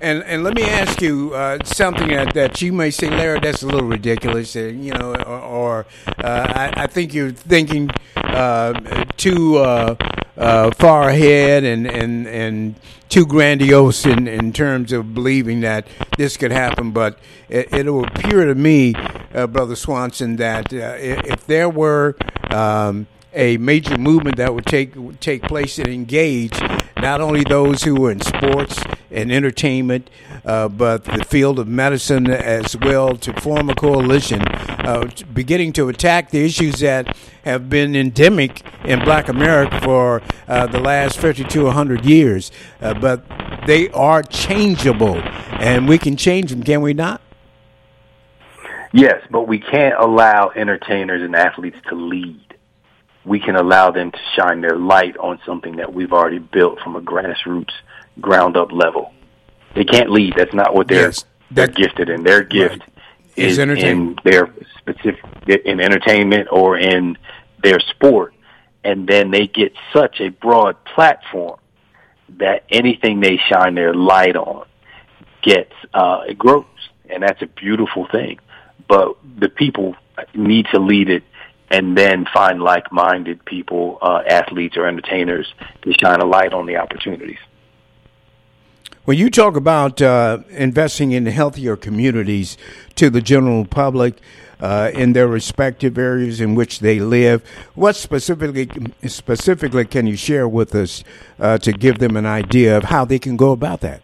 And let me ask you something that you may say, Larry, that's a little ridiculous, I think you're thinking too far ahead and too grandiose in terms of believing that this could happen. But it will appear to me, Brother Swanson, that if there were a major movement that would take place and engage not only those who are in sports and entertainment, but the field of medicine as well, to form a coalition beginning to attack the issues that have been endemic in Black America for the last 50 to 100 years. But they are changeable, and we can change them, can we not? Yes, but we can't allow entertainers and athletes to lead. We can allow them to shine their light on something that we've already built from a grassroots, ground-up level. They can't lead. That's not what they're gifted in. Their gift is in their specific, in entertainment or in their sport, and then they get such a broad platform that anything they shine their light on gets it grows, and that's a beautiful thing. But the people need to lead it, and then find like-minded people, athletes or entertainers, to shine a light on the opportunities. When you talk about investing in healthier communities to the general public in their respective areas in which they live, what specifically can you share with us to give them an idea of how they can go about that?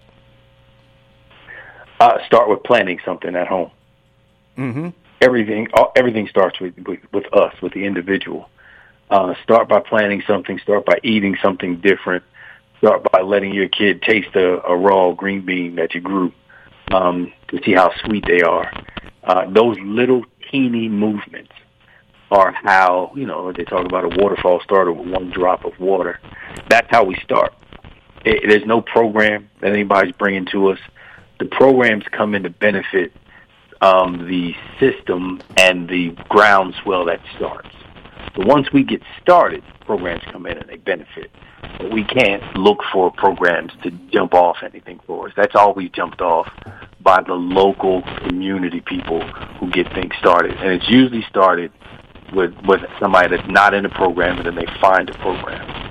Start with planning something at home. Mm-hmm. Everything starts with us, with the individual. Start by planning something. Start by eating something different. Start by letting your kid taste a raw green bean that you grew to see how sweet they are. Those little teeny movements are how, they talk about a waterfall started with one drop of water. That's how we start. There's no program that anybody's bringing to us. The programs come in to benefit the system and the groundswell that starts. So once we get started, programs come in and they benefit. But we can't look for programs to jump off anything for us. That's always jumped off by the local community people who get things started. And it's usually started with somebody that's not in a program, and then they find a program.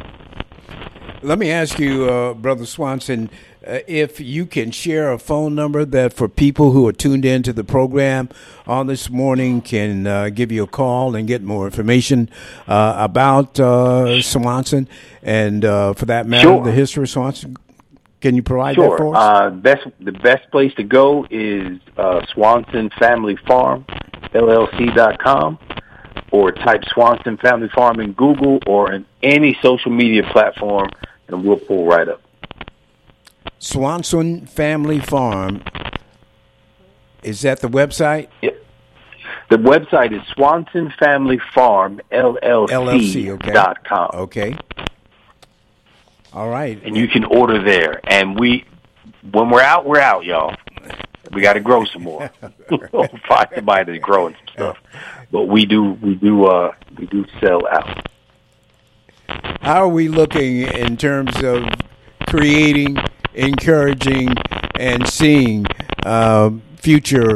Let me ask you, Brother Swanson, if you can share a phone number that for people who are tuned into the program on this morning can give you a call and get more information about Swanson and, for that matter, sure, the history of Swanson. Can you provide sure. that for us? The best place to go is Swanson Family Farm, LLC.com, or type Swanson Family Farm in Google or in any social media platform, and we'll pull right up. Swanson Family Farm. Is that the website? Yep. The website is Swanson Family Farm, LLC.com. Okay. All right. And you can order there. And when we're out, y'all. We got to grow some more. We'll find somebody that's growing some stuff. But we do sell out. How are we looking in terms of creating, encouraging, and seeing future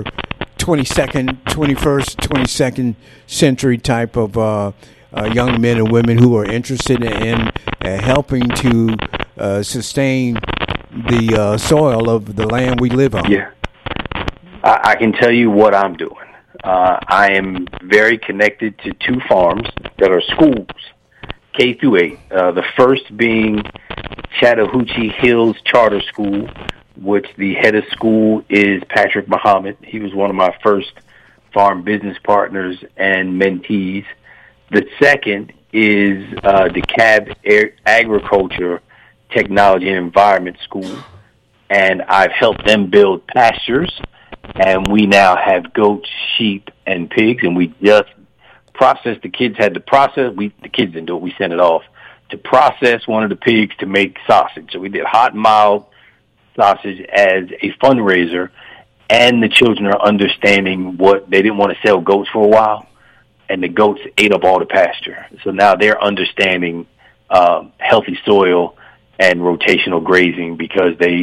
22nd century type of young men and women who are interested in helping to sustain the soil of the land we live on? Yeah. I can tell you what I'm doing. I am very connected to two farms that are schools, K through 8. The first being Chattahoochee Hills Charter School, which the head of school is Patrick Muhammad. He was one of my first farm business partners and mentees. The second is DeKalb Agriculture Technology and Environment School, and I've helped them build pastures, and we now have goats, sheep, and pigs, and we just processed. The kids had to process. The kids didn't do it. We sent it off to process one of the pigs to make sausage. So we did hot and mild sausage as a fundraiser, and the children are understanding what they didn't want to sell goats for a while, and the goats ate up all the pasture. So now they're understanding healthy soil and rotational grazing because they